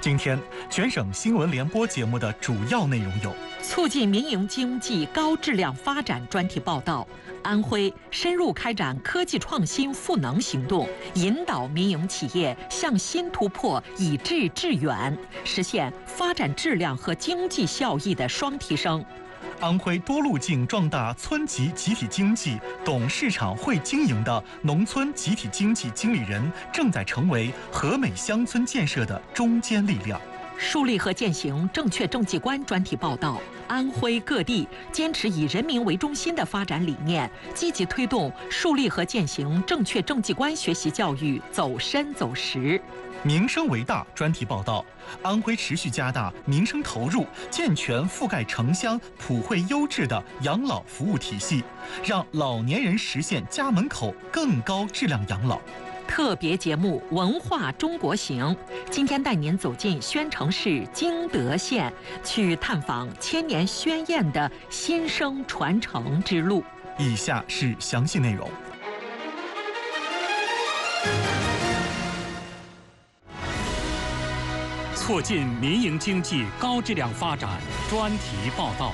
今天全省新闻联播节目的主要内容有： 促进民营经济高质量发展专题报道，安徽深入开展科技创新赋能行动，引导民营企业向新突破，以质致远，实现发展质量和经济效益的双提升。 安徽多路径壮大村级集体经济、懂市场、会经营的农村集体经济经理人正在成为和美乡村建设的中坚力量。 树立和践行正确政绩观专题报道，安徽各地坚持以人民为中心的发展理念，积极推动树立和践行正确政绩观学习教育走深走实。 民生为大专题报道，安徽持续加大民生投入，健全覆盖城乡普惠优质的养老服务体系，让老年人实现家门口更高质量养老。 特别节目《文化中国行》，今天带您走进宣城市旌德县，去探访千年宣燕的新生传承之路。 以下是详细内容。 促进民营经济高质量发展专题报道。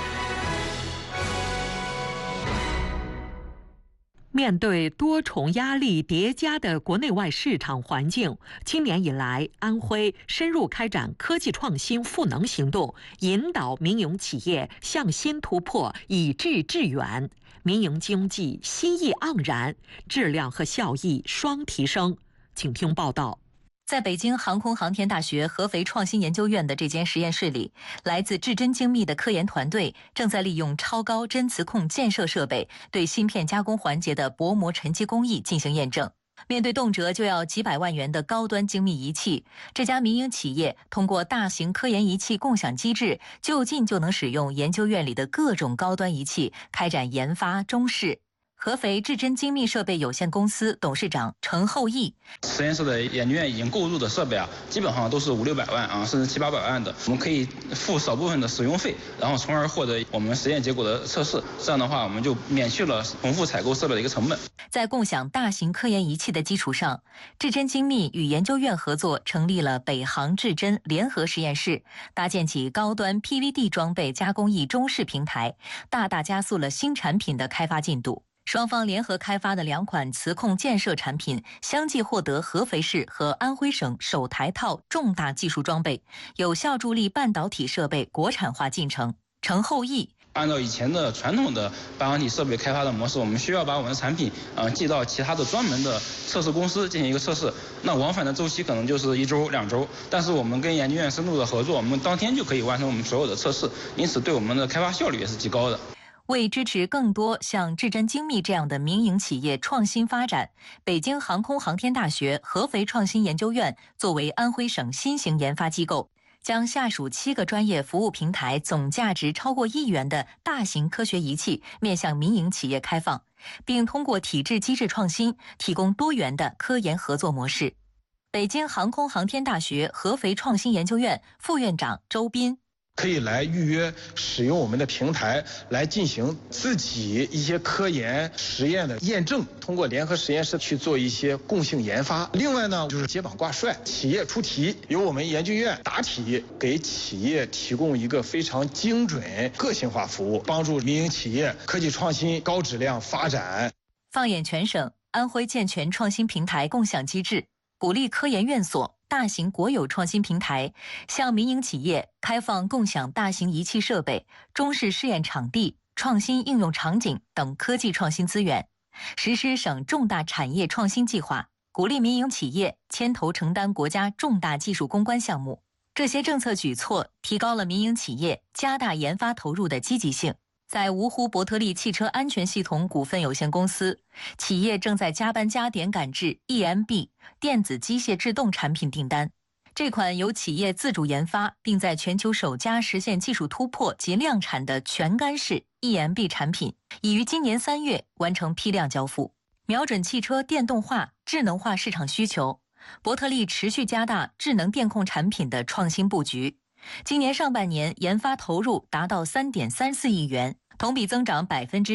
面对多重压力叠加的国内外市场环境，今年以来，安徽深入开展科技创新赋能行动，引导民营企业向新突破，以质致远，民营经济新意盎然，质量和效益双提升。请听报道。 在北京航空航天大学合肥创新研究院的这间实验室里，来自至臻精密的科研团队正在利用超高针磁控建设设备对芯片加工环节的薄膜沉积工艺进行验证。面对动辄就要几百万元的高端精密仪器，这家民营企业通过大型科研仪器共享机制，就近就能使用研究院里的各种高端仪器开展研发中试。合肥至臻精密设备有限公司董事长程厚义： 实验室的研究院已经购入的设备基本上都是500-600万甚至700-800万的，我们可以付少部分的使用费，然后从而获得我们实验结果的测试。这样的话，我们就免去了重复采购设备的一个成本。 在共享大型科研仪器的基础上，至臻精密与研究院合作成立了北航至臻联合实验室，搭建起高端 PVD 装备加工艺中试平台，大大加速了新产品的开发进度。双方联合开发的2款磁控建设产品相继获得合肥市和安徽省首台套重大技术装备，有效助力半导体设备国产化进程。程厚义： 按照以前的传统的半导体设备开发的模式，我们需要把我们的产品寄到其他的专门的测试公司进行一个测试，那往返的周期可能就是1周2周，但是我们跟研究院深度的合作，我们当天就可以完成我们所有的测试，因此对我们的开发效率也是极高的。 为支持更多像至臻精密这样的民营企业创新发展，北京航空航天大学合肥创新研究院作为安徽省新型研发机构，将下属7个专业服务平台总价值超过1亿元的大型科学仪器面向民营企业开放，并通过体制机制创新提供多元的科研合作模式。北京航空航天大学合肥创新研究院副院长周斌： 可以来预约使用我们的平台来进行自己一些科研实验的验证，通过联合实验室去做一些共性研发。另外呢，就是接榜挂帅，企业出题，由我们研究院答题，给企业提供一个非常精准个性化服务，帮助民营企业科技创新高质量发展。 放眼全省，安徽健全创新平台共享机制，鼓励科研院所、大型国有创新平台向民营企业开放共享大型仪器设备、中试试验场地、创新应用场景等科技创新资源，实施省重大产业创新计划，鼓励民营企业牵头承担国家重大技术攻关项目。这些政策举措提高了民营企业加大研发投入的积极性。在芜湖伯特利汽车安全系统股份有限公司，企业正在加班加点赶制 EMB 电子机械制动产品订单。这款由企业自主研发并在全球首家实现技术突破及量产的全干式 EMB 产品，已于今年3月完成批量交付。瞄准汽车电动化、智能化市场需求，伯特利持续加大智能电控产品的创新布局。今年上半年研发投入达到3.34亿元，同比增长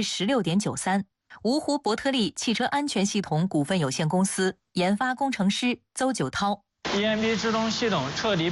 16.93%。芜湖伯特利汽车安全系统股份有限公司研发工程师邹九涛： EMB 制动系统彻底